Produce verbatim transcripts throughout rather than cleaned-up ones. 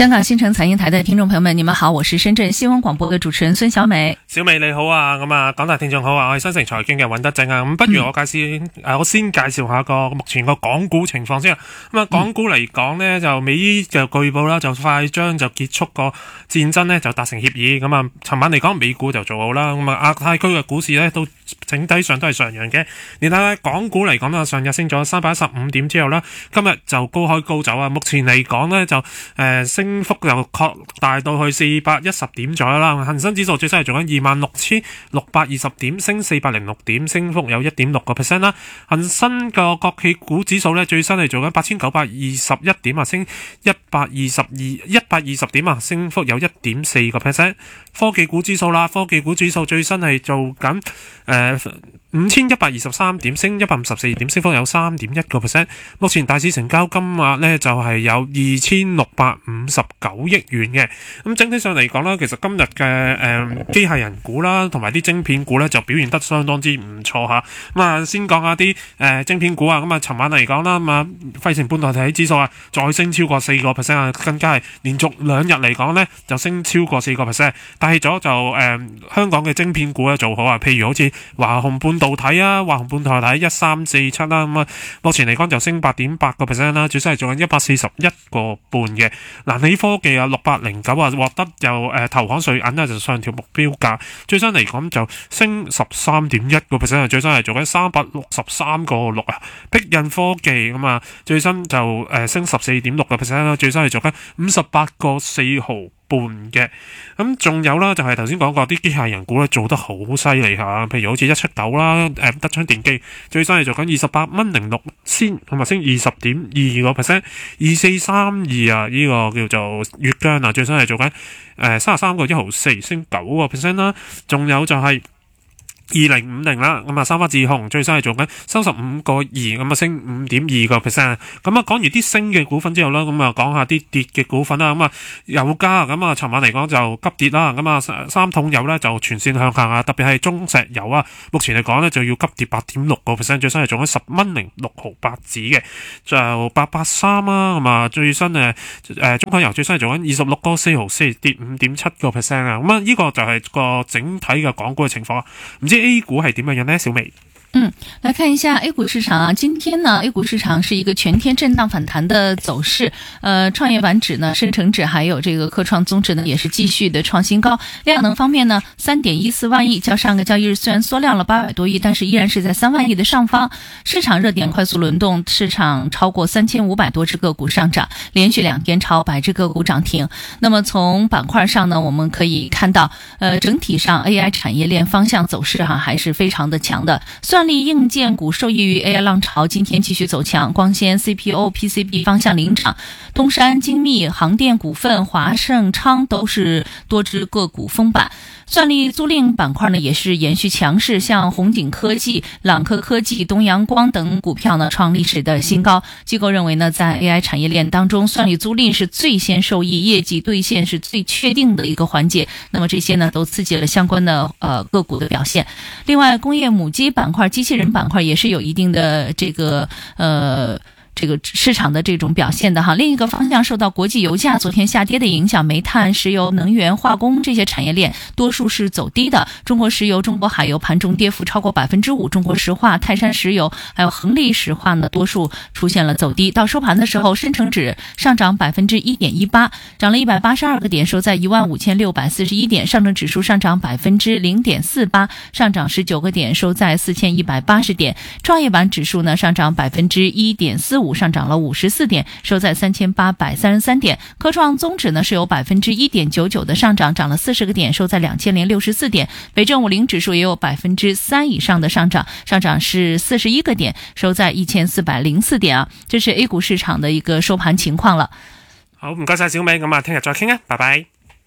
香港新城財經台的聽眾朋友們，你們好，我是深圳新聞廣播的主持人孫小美。 小美你好啊，咁啊，廣大聽眾好啊，我係新城財經嘅尹德正啊，咁不如我介紹，誒、嗯，我先介紹下個目前個港股情況先啊。咁啊，港股嚟講呢，就美伊就據報啦，就快將就結束個戰爭呢，就達成協議。咁啊，尋晚嚟講，美股就做好啦。咁啊，亞太區嘅股市呢，都整體上都係上揚嘅。你睇下港股嚟講啦，上日升咗三百一十五點之後啦，今日就高開高走啊。目前嚟講呢，就誒、呃、升幅就擴大到去四百一十點左右啦。恒生指數最新係做緊二萬六千六百二十點，升四百零六點，升幅有一點六個 percent 啦。恒生個國企股指數呢，最新係做緊八千九百二十一點啊，升一百二十二一百二十點啊，升幅有一點四個 percent。科技股指數啦，科技股指數最新係做緊誒五千一百二十三點，升一百五十四點，升幅有三點一個 percent。目前大市成交金額呢，就係有二千六百五十九億元嘅。咁整體上嚟講啦，其實今日嘅誒機械人股啦，同埋啲晶片股呢，就表現得相當之唔錯吓。咁啊，先講下啲誒晶片股啊。咁啊，尋晚嚟講啦，咁啊，費城半導體指數啊，再升超過四個 percent 啊，更加係連續兩日嚟講呢，就升超過四個 percent，帶起咗就誒、呃、香港嘅晶片股咧做好啊。譬如好似華虹半導體啊，華虹半導體一三四七啦，咁啊，目前嚟講就升八點八個 percent 啦，最新係做緊一百四十一個半嘅。南起科技啊，六百零九啊，獲得就誒、呃、投行瑞銀啊，就上調目標價，最新嚟講就升十三點一個 percent 啊，最新係做緊三百六十三個六啊。碧印科技咁啊，最新就誒、呃、升十四點六個 percent 啦，最新係做緊五十八個四毫半嘅。咁仲有啦，就係頭先講過啲機械人股咧做得好犀利吓，譬如好似一七九啦，誒德昌電機最新係做緊二十八蚊零六仙，咁啊升二十點二個 percent。二四三二啊，呢個叫做粵江啊，最新係做緊誒三十三個一毫四，升九個 percent 啦。仲有就係二零五零啦，咁啊三花智控最新係做緊三十五個二，咁啊升五點二個 percent。咁啊講完啲升嘅股份之後啦，咁啊講下啲跌嘅股份啦。咁啊油價咁啊，尋晚嚟講就急跌啦。咁啊三桶油咧就全線向下啊，特別係中石油啊，目前嚟講咧就要急跌八點六個 percent，最新係做緊十蚊零六毫八子嘅。就八八三啊，咁啊最新誒誒中海油最新係做緊二十六個四毫四，跌五點七個 percent 啊。咁啊呢個就係個整體嘅港股嘅情況，唔知 A 股係點樣樣呢？小美。 嗯，來看一下 A 股市場啊，今天呢 A 股市場是一個全天震盪反彈的走勢，呃，創業板指呢、深成指還有這個科創綜指呢，也是繼續的創新高。量能方面呢，三點一四萬億，較上個交易日雖然縮量了八百多億，但是依然是在三萬億的上方。市場熱點快速輪動，市場超過三千五百多隻個股上漲，連續兩天超百隻個股漲停。那麼從板塊上呢，我們可以看到，呃，整體上 A I 產業鏈方向走勢哈、啊，還是非常的強的。算力硬件股受益於 A I 浪潮，今天繼續走強，光纖 C P O、P C B 方向領漲，東山精密、航電股份、華盛昌都是多隻個股封板。算力租賃板塊呢也是延續強勢，像宏景科技、朗科科技、東陽光等股票呢創歷史的新高。機構認為呢，在 A I 產業鏈當中，算力租賃是最先受益，業績兌現是最確定的一個環節。那麼這些呢都刺激了相關的呃個股的表現。另外，工業母機板塊、機器人板塊也是有一定的這個呃。這個市場的這種表現的哈，另一個方向受到國際油價昨天下跌的影響，煤炭、石油、能源、化工這些產業鏈多數是走低的。中國石油、中國海油盤中跌幅超過百分之五，中國石化、泰山石油還有恒力石化呢，多數出現了走低。到收盤的時候，深成指上漲百分之一點一八，漲了一百八十二個點，收在一萬五千六百四十一點。上證指數上漲百分之零點四八，上漲十九個點，收在四千一百八十點。創業板指數呢上漲百分之一點四五。上漲了五十四點，收在三千八百三十三點。科創綜指呢是有百分之一點九九的上漲，漲了四十個點，收在兩千零六十四點。北證五零指數也有百分之三以上的上漲，上漲是四十一個點，收在一千四百零四點啊。這是 A 股市場的一個收盤情況了。 好，唔該晒小美，咁啊，聽日再傾啊，拜拜。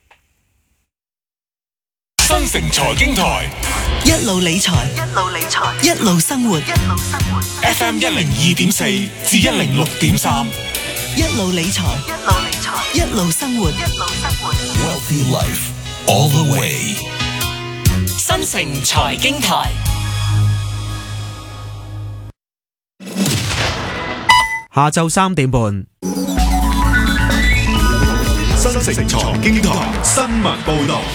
新城財經台， 一路理財， 一路理財， 一路生活， 一路生活。 F M 一零二點四至一零六點三， 一路理財， 一路理財， 一路生活， 一路生活。 Wealthy Life all the way。 新城財經台， 下晝三點半。 新城財經台新聞報道。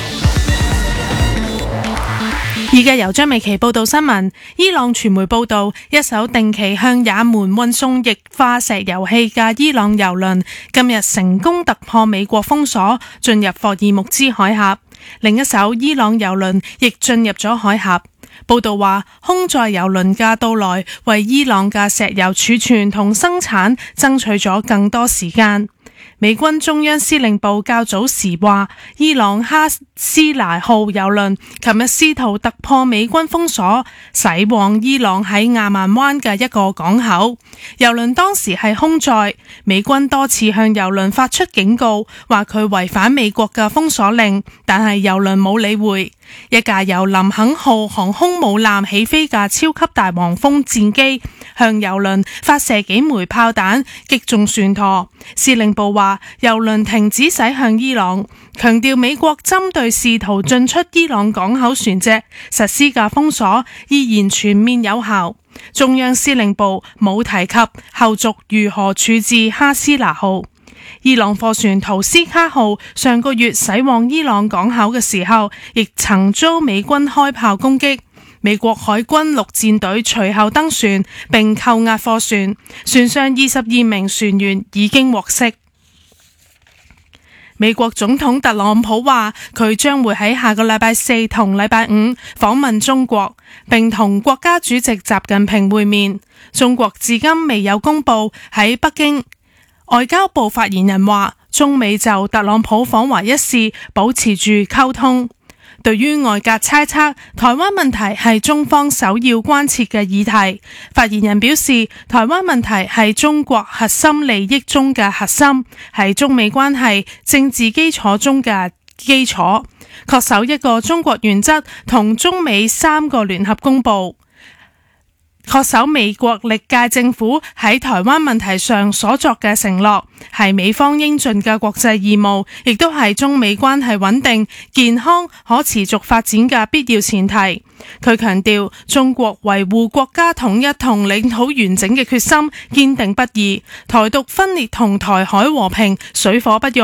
而家由張美琪報道新聞。伊朗傳媒報道，一艘定期向也門運送液化石油氣嘅伊朗油輪今日成功突破美國封鎖，進入霍爾木茲海峽。另一艘伊朗油輪亦進入咗海峽。報道話，空載油輪嘅到來為伊朗嘅石油儲存同生產爭取咗更多時間。美軍中央司令部較早時話，伊朗哈斯拿號油輪琴日試圖突破美軍封鎖，駛往伊朗喺亞曼灣嘅一個港口。油輪當時係空載，美軍多次向油輪發出警告，話佢違反美國嘅封鎖令，但係油輪冇理會。一架由林肯號航空母艦起飛嘅超級大黃蜂戰機向油輪發射幾枚炮彈，擊中船舵。司令部話，油輪停止駛向伊朗，強調美國針對試圖進出伊朗港口船隻實施嘅封鎖依然全面有效。中央司令部冇提及後續如何處置哈斯拿號。伊朗貨船圖斯卡號上個月駛往伊朗港口嘅時候，亦曾遭美軍開炮攻擊。美國海軍陸戰隊隨後登船並扣押貨船，船上二十二名船員已經獲釋。美國總統特朗普話，佢將會喺下個禮拜四同禮拜五訪問中國，並同國家主席習近平會面。中國至今未有公布喺北京。外交部發言人話，中美就特朗普訪華一事保持住溝通。對於外界猜測台灣問題係中方首要關切嘅議題，發言人表示，台灣問題係中國核心利益中嘅核心，係中美關係政治基礎中嘅基礎，恪守一個中國原則同中美三個聯合公報，恪守美國歷屆政府喺台灣問題上所作嘅承諾，係美方應盡嘅國際義務，亦都係中美關係穩定、健康、可持續發展嘅必要前提。佢強調，中國維護國家統一同領土完整嘅決心堅定不移，台獨分裂同台海和平水火不容。